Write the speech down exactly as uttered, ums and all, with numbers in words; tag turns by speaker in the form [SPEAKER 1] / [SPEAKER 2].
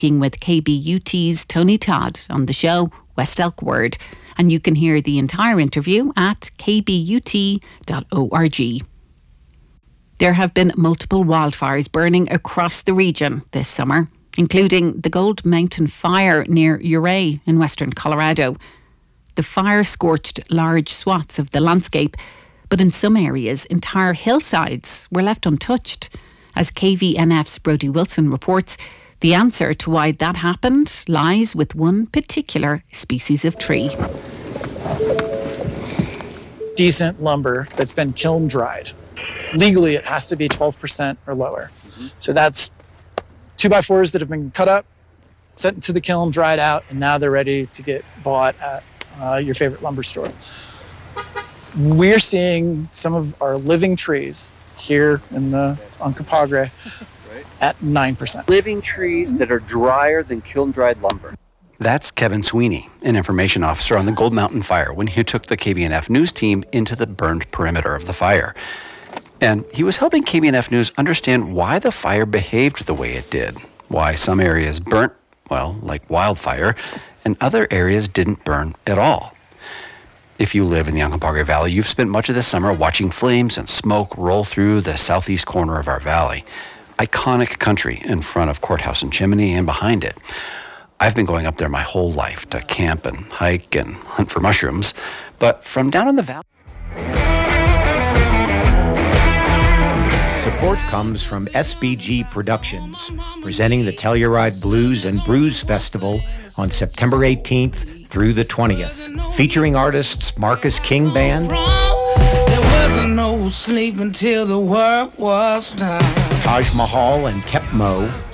[SPEAKER 1] With K B U T's Tony Todd on the show West Elk Word, and you can hear the entire interview at k b u t dot org. There have been multiple wildfires burning across the region this summer, including the Gold Mountain Fire near Ouray in western Colorado. The fire scorched large swaths of the landscape, but in some areas entire hillsides were left untouched. As K V N F's Brodie Wilson reports, the answer to why that happened lies with one particular species of tree.
[SPEAKER 2] Decent lumber that's been kiln dried. Legally, it has to be twelve percent or lower. Mm-hmm. So that's two by fours that have been cut up, sent into the kiln, dried out, and now they're ready to get bought at uh, your favorite lumber store. We're seeing some of our living trees here in the Uncompahgre at nine percent.
[SPEAKER 3] Living trees that are drier than kiln-dried lumber.
[SPEAKER 4] That's Kevin Sweeney, an information officer on the Gold Mountain Fire, when he took the K B N F News team into the burned perimeter of the fire. And he was helping K B N F News understand why the fire behaved the way it did, why some areas burnt, well, like wildfire, and other areas didn't burn at all. If you live in the Uncompahgre Valley, you've spent much of the summer watching flames and smoke roll through the southeast corner of our valley. Iconic country in front of Courthouse and Chimney and behind it. I've been going up there my whole life to camp and hike and hunt for mushrooms, but from down in the valley...
[SPEAKER 5] Support comes from S B G Productions, presenting the Telluride Blues and Brews Festival on September eighteenth through the twentieth, featuring artists Marcus King Band,
[SPEAKER 6] No sleep until the work was done.
[SPEAKER 5] Taj Mahal and Kepmo,